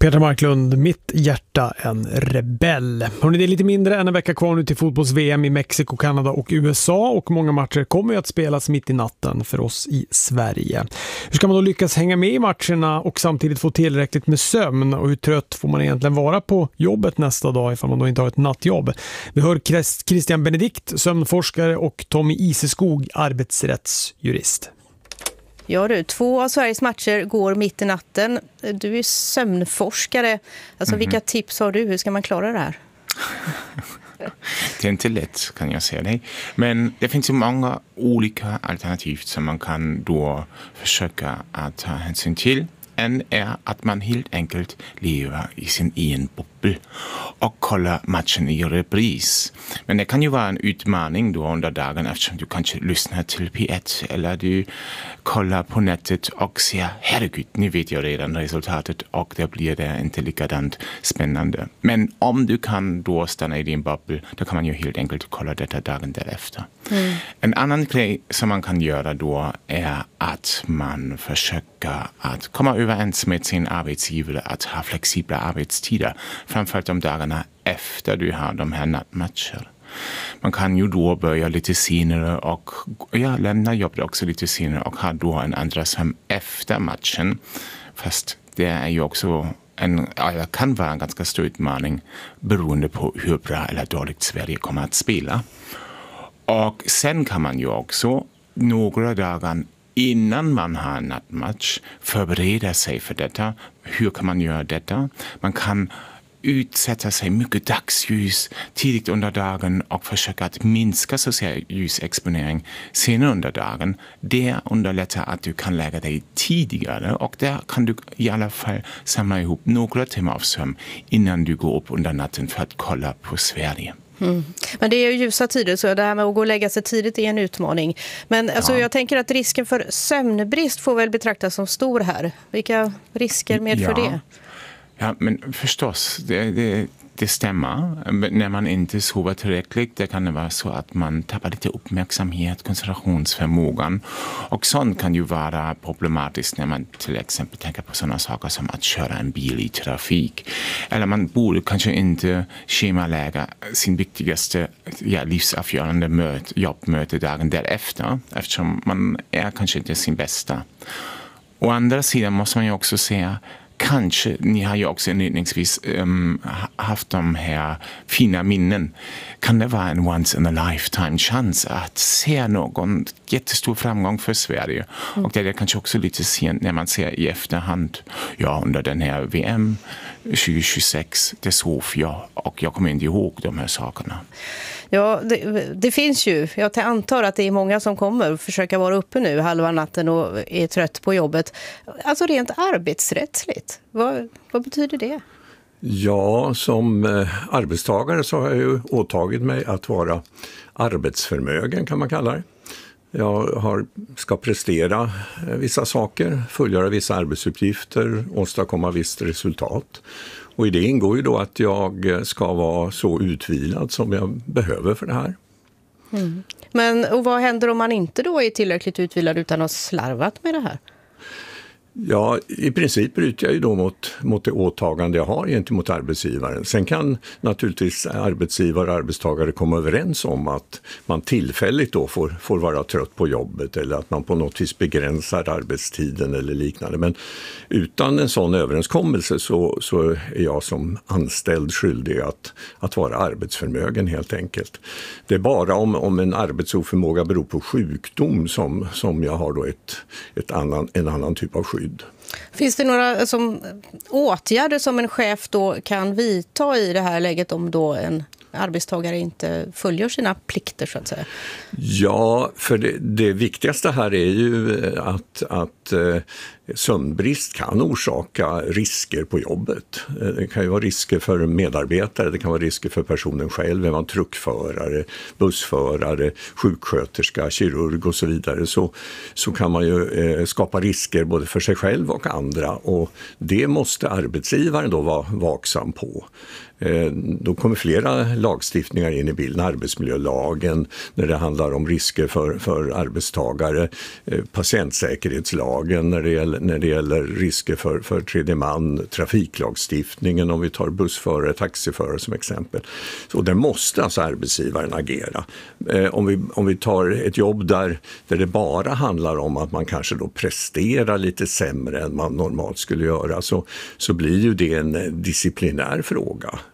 Peter Marklund, mitt hjärta en rebell. Hörrni, det är lite mindre än en vecka kvar nu till fotbolls-VM i Mexiko, Kanada och USA, och många matcher kommer ju att spelas mitt i natten för oss i Sverige. Hur ska man då lyckas hänga med i matcherna och samtidigt få tillräckligt med sömn, och hur trött får man egentligen vara på jobbet nästa dag ifall man då inte har ett nattjobb? Vi hör Christian Benedikt, sömnforskare, och Tommy Iseskog, arbetsrättsjurist. Ja du, 2 av Sveriges matcher går mitt i natten. Du är sömnforskare. Alltså vilka tips har du? Hur ska man klara det här? Det är inte lätt, kan jag säga dig. Men det finns ju många olika alternativ som man kan då försöka att ta hänsyn till. En är att man helt enkelt lever i sin egen bubbel och kollar matchen i repris. Men det kan ju vara en utmaning då under dagen, eftersom du kanske lyssnar till P1 eller du kollar på nätet och ser, herregud, nu vet jag redan resultatet, och det blir det inte likadant spännande. Men om du kan då stanna i din bubbel, då kan man ju helt enkelt kolla detta dagen därefter. En annan grej som man kan göra då är att man försöker att komma överens med sin arbetsgivare att ha flexibla arbetstider, framförallt de dagarna efter du har de här nattmatcher. Man kan ju då börja lite senare och lämna jobbet också lite senare och ha då en andra sömn efter matchen. Fast det är ju också kan vara en ganska stor utmaning beroende på hur bra eller dåligt Sverige kommer att spela. Och sen kan man ju också några dagar innan man har en nattmatch förbereda sig för detta. Hur kan man göra detta? Man kan utsätta sig mycket dagsljus tidigt under dagen och försöka att minska social ljusexponering senare under dagen. Det underlättar att du kan lägga dig tidigare, och där kan du i alla fall samla ihop några timmar av sömn innan du går upp under natten för att kolla på Sverige. Men det är ju ljusa tider, så det här med att gå och lägga sig tidigt är en utmaning. Men alltså, jag tänker att risken för sömnbrist får väl betraktas som stor här. Vilka risker medför det? Ja, men förstås, det stämmer. När man inte sover tillräckligt, det kan det vara så att man tappar lite uppmärksamhet, koncentrationsförmågan. Och sånt kan ju vara problematiskt när man till exempel tänker på sådana saker som att köra en bil i trafik. Eller man borde kanske inte schemalägga sin viktigaste livsavgörande jobbmöte dagen därefter, eftersom man är kanske inte sin bästa. Å andra sidan måste man ju också säga, kanske, ni har ju också inledningsvis haft de här fina minnen. Kan det vara en once in a lifetime chans att se någon jättestor framgång för Sverige? Och det är kanske också lite sent när man ser i efterhand, under den här VM 2026, det sov jag, och jag kommer inte ihåg de här sakerna. Ja, det finns ju. Jag antar att det är många som kommer försöka vara uppe nu halva natten och är trött på jobbet. Alltså rent arbetsrättsligt, vad betyder det? Ja, som arbetstagare så har jag ju åtagit mig att vara arbetsförmögen, kan man kalla det. Jag ska prestera vissa saker, fullgöra vissa arbetsuppgifter, åstadkomma visst resultat. Och i det ingår ju då att jag ska vara så utvilad som jag behöver för det här. Men och vad händer om man inte då är tillräckligt utvilad utan har slarvat med det här? Ja, i princip bryter jag ju då mot det åtagande jag har gentemot arbetsgivaren. Sen kan naturligtvis arbetsgivare och arbetstagare komma överens om att man tillfälligt då får vara trött på jobbet, eller att man på något vis begränsar arbetstiden eller liknande. Men utan en sån överenskommelse så är jag som anställd skyldig att vara arbetsförmögen helt enkelt. Det är bara om en arbetsoförmåga beror på sjukdom som jag har då en annan typ av skydd. Finns det några åtgärder som en chef då kan vidta i det här läget om då en arbetstagare inte följer sina plikter, så att säga? Ja, för det viktigaste här är ju att sömnbrist kan orsaka risker på jobbet. Det kan ju vara risker för medarbetare, det kan vara risker för personen själv, är man truckförare, bussförare, sjuksköterska, kirurg och så vidare, så kan man ju skapa risker både för sig själv och andra, och det måste arbetsgivaren då vara vaksam på. Då kommer flera lagstiftningar in i bilden, arbetsmiljölagen när det handlar om risker för arbetstagare, patientsäkerhetslagen när det gäller när det gäller risker för tredje man, trafiklagstiftningen om vi tar bussförare, taxiförare som exempel. Så där måste alltså arbetsgivaren agera. Om vi tar ett jobb där det bara handlar om att man kanske då presterar lite sämre än man normalt skulle göra, så blir ju det en disciplinär fråga.